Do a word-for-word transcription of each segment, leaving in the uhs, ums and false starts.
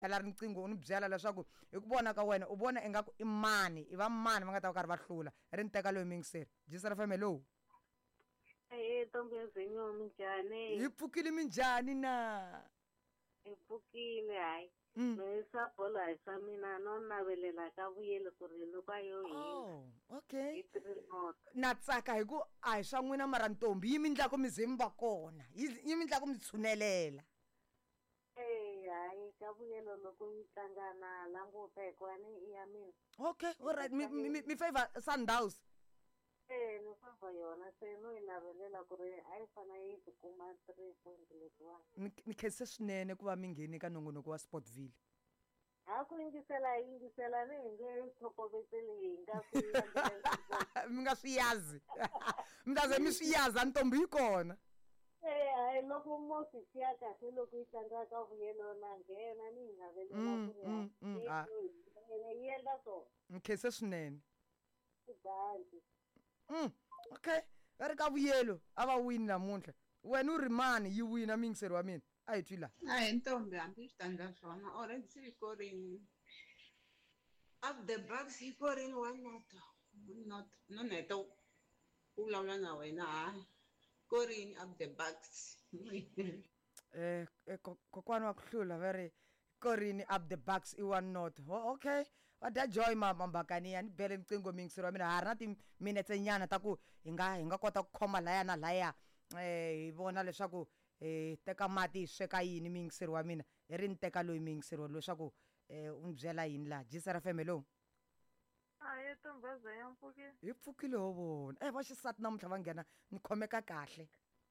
la riqingho ni byela leswaku hi ku vona ka wena u vona ingaku i mani i va mani va nga ta va karhi va hlula ri nteka loyi mingiseri Jisara F M hello Eh ntombi yezinyo minjani hi pfukile minjani na ipfukile hayi no sa bola hi sa mina no navelela ka vuyelo ku ri loko ayo hi oh okay itirimo na tsaka hi ku a hi swa n'wina mara ntombi yi mindlaku mizimba kona yi mindlaku mi tshunelela eh hayi ka vuyelo loko yi tlangana languta hikwani i ya mina okay all right mi mi mi favor Sundowns eh no favor yona se no inavelela ku ri a yi fana yi tikuma three point letiwani mi khense swinene ku va mi ngheni ka nongonoko wa Sportville ha ku yingisela yingisela ni nge thokoveteli hi nga mi nga swi yazi mi ta ze mi swi yaza ntombi yi kona eh hayi loko mo swi siya kahle loko yi tlanga ka vuyelo na nghena ni inavelela ku ri yi endla so mi khense swinene Bantu. Mm, okay. Ri ka vuyelo a va win namuntlha. Wena u ri mani yi wina mingiseri wa mina? A hi twi la. A hi ntombi hambi swi tandza swona already se yi korini. Up the Bucks yi korini one not not no neto u vulavula na wena ha korini up the Bucks. Eh kokwana wa ku hlula va ri korini up the Bucks i one not. Oh, okay. Wa da joy mama mbakani ya ni bele nqingo mingiseri wa mina ha ri na ti minutes nyana ta ku hi nga hi nga kota ku khoma laya na laya eh hi vona leswaku eh teka mati sweka yini mingiseri wa mina hi ri nteka loyi mingiseri leswaku eh u byela yini la Jisara F M hello Aye ntombaza ya mpfukile hi pfukile ho vona eh va xisati namuntlha va nghena ni khomeka kahle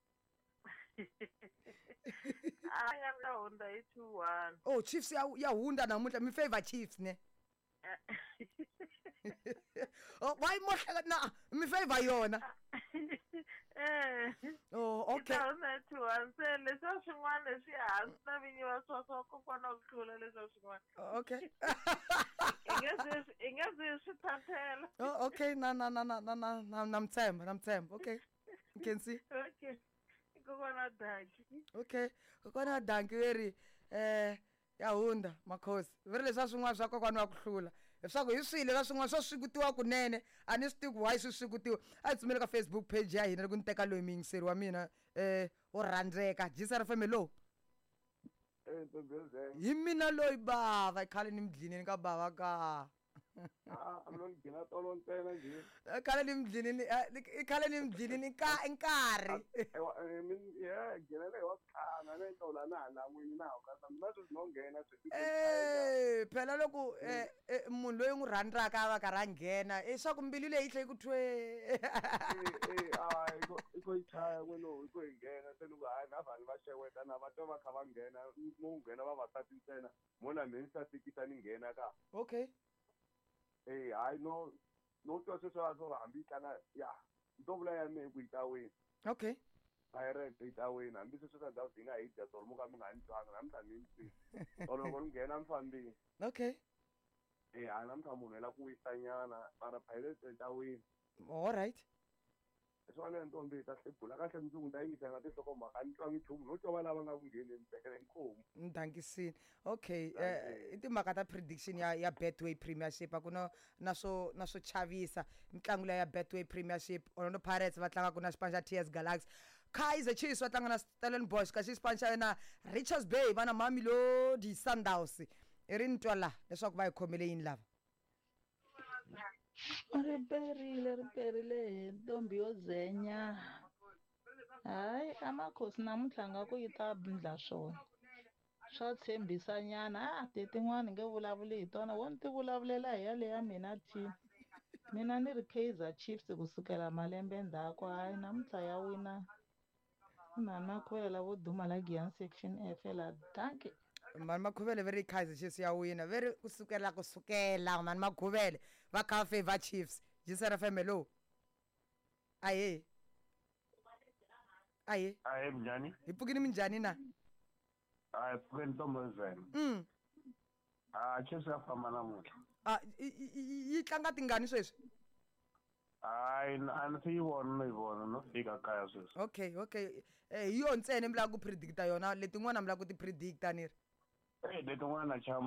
a ya na Honda hi two one oh Chiefs ya ya hunda namuntlha mi favor Chiefs ne oh why mohla na mi favor yona eh oh okay na two one se leswo swin'wana leswi hansi na vinyi va swa swa kokwana ku hlula leswo swin'wana okay ingeze ingeze swi thathela oh okay na na na na na na namtsemba namtsemba okay you can see okay kokwana danki okay kokwana danki veri eh ya hunda makhosi veri leswa swin'wana swa kokwana wa ku hlula leswaku hi swile la swin'wana swo swikutiwa kunene a ni swi tivi why swi swikutiwa a hi tsumile ka Facebook page ya hina loko ni teka loyi mingiseri wa mina eh u rhandzeka Jisara F M hello eh ntombi hi mina loyi bava khale ni mdlinini ka bava ka ah amlon gina tolo ntsena nje khale ni mdlinini i khale ni mdlinini ka nkarhi min yeah gina le wa khana le tola na la n'wini na ka mina swi no nghena swi eh phela loko eh munhu loyi n'wi rhandzaka va ka ranghena i swa ku mbili leyi tlhe ku thwe eh ah iko iko ichaya kwelo iko nghena se loko hayi na vanhu va xeweta na va to va kha va nghena mo nghena va va tati ntsena mona mini sa tikisa ni nghena ka okay eh hayi no no to se swa swo hambi tlanga ya ntovula ya me ku itaweni okay direct itaweni hambi se swa ndhawu dinga hi dya tolo mo ka mi nga ni twanga namhla ni ntsi tolo loko ni nghena mfambini okay eh hayi namhla munhu hela ku wisa nyana mara pilot itaweni all right swona ntombi ta hlebula kahle mzungu ta yingisa nga tihloko mhaka ni twa mithumu no twa lava nga ku ngheni mpekele inkomu ndangisini okay i timhaka ta prediction ya ya Betway Premiership a ku na na swo na swo chavisa mitlangu ya Betway Premiership Orlando Pirates va tlanga ku na xipano xa T S Galaxy Kaizer Chiefs va tlanga na Stellenbosch ka xipano xa na Richards Bay vana Mamelodi Sundowns i ri ntwa la leswaku va yi khomele yini lava ri perile ri perile ntombi yo zenya hayi amakhosi namuntlha nga ku yi ta ndla swona swa tshembisa nyana a ti tin'wana nge vulavuli hi tona wo ni ti vulavulela hi yale ya mina team mina ni ri Kaizer Chiefs kusukela malembe ndzhaku hayi namuntlha ya wina mani makhuvela vo duma la Giyani section F la danke mani makhuvele veri Kaizer Chiefs ya wina veri kusukela kusukela mani makhuvele va kha favor Chiefs Jisara F M hello aye aye aye mjani hi pfukini minjhani na ayi pfukeni ntombazana mm ah Chiefs ya famba namuntlha ah yi tlanga tingani sweswi hayi a ni se yi vona no yi vona no fika kaya sweswi okay okay eh hi yo ntsena mi lava ku predicta yona letin'wana mi lava ku ti predicta ni ri eh letin'wana chama